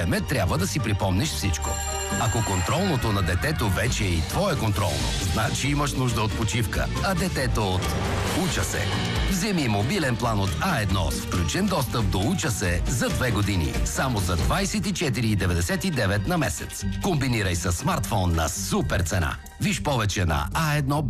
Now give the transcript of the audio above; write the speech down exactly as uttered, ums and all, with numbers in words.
време трябва да си припомниш всичко. Ако контролното на детето вече е и твое контролно, значи имаш нужда от почивка, а детето от Уча се. Вземи мобилен план от А едно с включен достъп до Уча се за две години. Само за двадесет и четири деветдесет и девет на месец. Комбинирай с смартфон на супер цена. Виж повече на а едно